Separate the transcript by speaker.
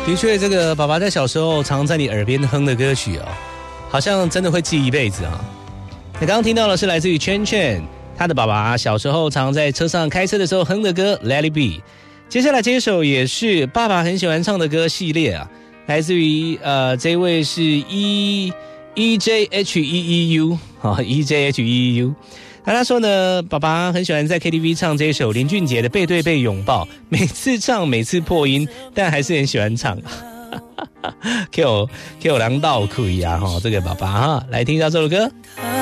Speaker 1: 的确，这个爸爸在小时候常在你耳边哼的歌曲哦，好像真的会记一辈子啊。你刚刚听到的是来自于圈圈，他的爸爸小时候常在车上开车的时候哼的歌《Let It Be》。接下来这一首也是爸爸很喜欢唱的歌系列啊，来自于这位是 EJHEEU 啊 EJHEEU。他说呢，爸爸很喜欢在 KTV 唱这一首林俊杰的《背对背拥抱》，每次唱每次破音，但还是很喜欢唱。Q 狼道可以啊，这个爸爸哈，来听一下这首歌。